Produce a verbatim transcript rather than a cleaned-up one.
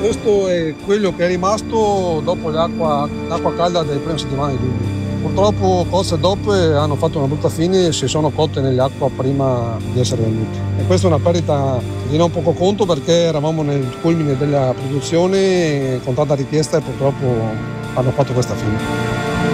Questo è quello che è rimasto dopo l'acqua, l'acqua calda delle prime settimane di luglio. Purtroppo cozze e doppe hanno fatto una brutta fine e si sono cotte nell'acqua prima di essere vendute. E questa è una perdita di non poco conto perché eravamo nel culmine della produzione con tanta richiesta e purtroppo hanno fatto questa fine.